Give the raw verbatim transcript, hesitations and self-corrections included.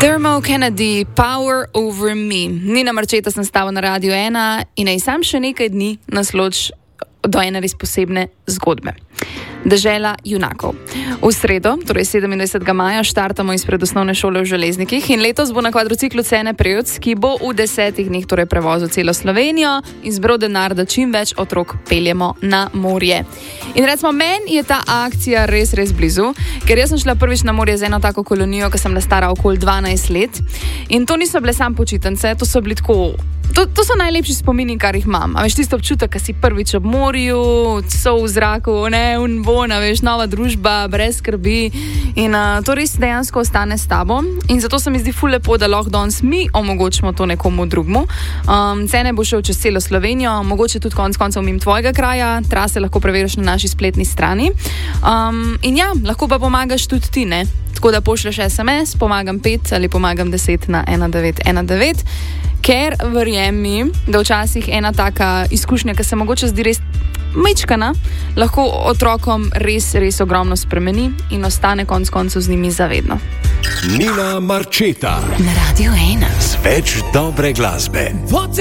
Dermot Kennedy, Power Over Me. Nina Marčeta sem stala na Radiu ena in naj sam še nekaj dni nas loči do ene res posebne zgodbe. Dežela junakov. V sredo, torej sedemindvajsetega maja, štartamo izpred osnovne šole v Železnikih in letos bo na kvadrociklu Cene Prevc, ki bo v desetih dneh torej prevozil celo Slovenijo in zbral denar, da čim več otrok peljemo na morje. In recimo, meni je ta akcija res, res blizu, ker jaz sem šla prvič na morje z eno tako kolonijo, ko sem bila stara okoli dvanajst let in to niso bile sam počitnice, to so bili tako. To, to so najlepši spomini, kar jih imam. A veš, tisto občutek, ko si prvič ob morju, so v zraku, ne, unbona, veš, nova družba, brez skrbi in uh, to res dejansko ostane s tabo in zato se mi zdi ful lepo, da lahko danes mi omogočimo to nekomu drugmu. Um, Cene bo šel čez celo Slovenijo, mogoče tudi konc koncev mimo tvojega kraja, trase lahko preveriš na naši spletni strani. Um, in ja, lahko pa pomagaš tudi ti, ne? Tako da pošlješ es em es, pomagam pet ali pomagam deset na ena devet ena devet, ker verjemi, da včasih ena taka izkušnja, ki se mogoče zdi res mečkana, lahko otrokom res, res ogromno spremeni in ostane konc koncev z njimi zavedno. Nina Marčeta na Radiu ena. Z več dobre glasbe.